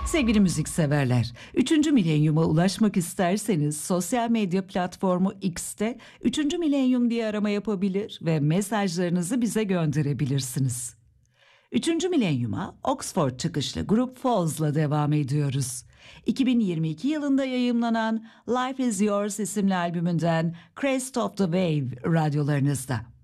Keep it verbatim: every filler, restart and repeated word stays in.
Sevgili müzikseverler, üçüncü milenyuma ulaşmak isterseniz sosyal medya platformu X'te üçüncü milenyum diye arama yapabilir ve mesajlarınızı bize gönderebilirsiniz. üçüncü milenyuma Oxford çıkışlı grup Falls'la devam ediyoruz. iki bin yirmi iki yılında yayımlanan Life Is Yours isimli albümünden Crest of the Wave radyolarınızda.